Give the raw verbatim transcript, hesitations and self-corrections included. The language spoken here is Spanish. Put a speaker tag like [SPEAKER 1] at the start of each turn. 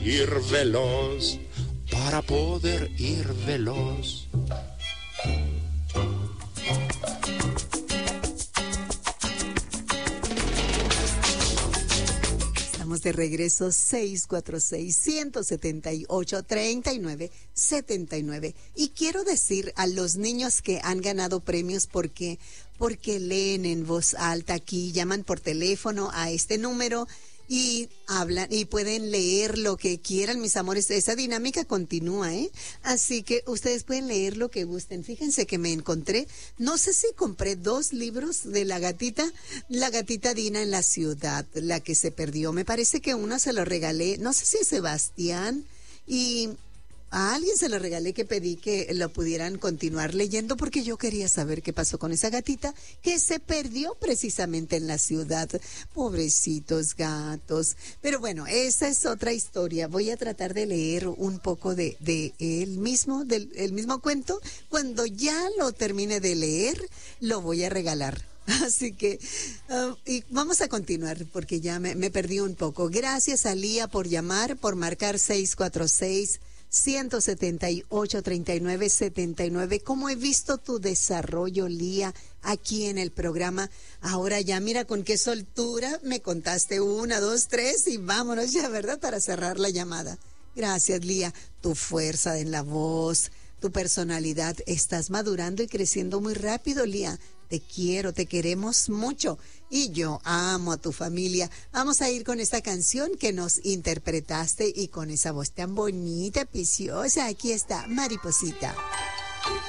[SPEAKER 1] ir veloz, para poder ir veloz.
[SPEAKER 2] Estamos de regreso. Seis cuatro seis, uno siete ocho, tres nueve siete nueve. Y quiero decir a los niños que han ganado premios porque, porque leen en voz alta aquí, llaman por teléfono a este número y hablan y pueden leer lo que quieran, mis amores. Esa dinámica continúa, ¿eh? Así que ustedes pueden leer lo que gusten. Fíjense que me encontré, no sé si compré dos libros de la gatita, la gatita Dina en la ciudad, la que se perdió. Me parece que uno se lo regalé, no sé si a Sebastián, y a alguien se lo regalé, que pedí que lo pudieran continuar leyendo porque yo quería saber qué pasó con esa gatita que se perdió precisamente en la ciudad. Pobrecitos gatos. Pero bueno, esa es otra historia. Voy a tratar de leer un poco de, de el mismo, del el mismo cuento. Cuando ya lo termine de leer, lo voy a regalar. Así que uh, y vamos a continuar porque ya me, me perdí un poco. Gracias a Lía por llamar, por marcar seis cuatro seis, uno siete ocho, tres nueve siete nueve. ¿Cómo he visto tu desarrollo, Lía, aquí en el programa? Ahora ya mira con qué soltura me contaste una, dos, tres y vámonos ya, ¿verdad? Para cerrar la llamada. Gracias, Lía. Tu fuerza en la voz, tu personalidad, estás madurando y creciendo muy rápido, Lía. Te quiero, te queremos mucho y yo amo a tu familia. Vamos a ir con esta canción que nos interpretaste y con esa voz tan bonita, preciosa. Aquí está, Mariposita.